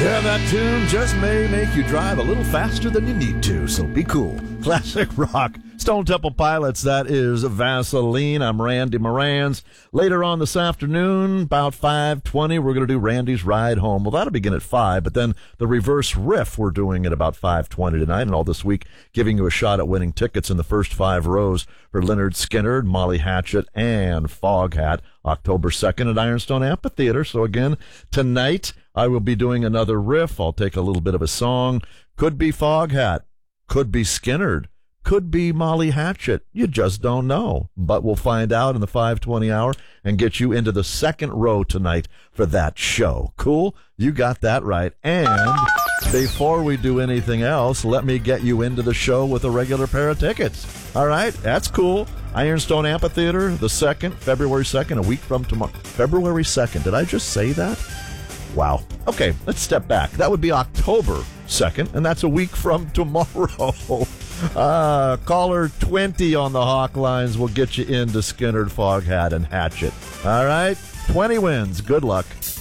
Yeah, that tune just may make you drive a little faster than you need to, so be cool. Classic rock. Stone Temple Pilots, that is Vaseline. I'm Randy Morans. Later on this afternoon, about 5:20, we're going to do Randy's Ride Home. Well, that'll begin at 5, but then the reverse riff we're doing at about 5:20 tonight, and all this week giving you a shot at winning tickets in the first 5 rows for Lynyrd Skynyrd, Molly Hatchet, and Foghat, October 2nd at Ironstone Amphitheater. So again, tonight I will be doing another riff. I'll take a little bit of a song. Could be Foghat, could be Skynyrd, could be Molly Hatchet. You just don't know. But we'll find out in the 5:20 hour and get you into the second row tonight for that show. Cool? You got that right. And before we do anything else, let me get you into the show with a regular pair of tickets. All right? That's cool. Ironstone Amphitheater, the 2nd, February 2nd, a week from tomorrow. February 2nd. Did I just say that? Wow. Okay, let's step back. That would be October 2nd, and that's a week from tomorrow. Caller 20 on the Hawk lines will get you into Skynyrd, Foghat, and Hatchet. All right? 20 wins. Good luck.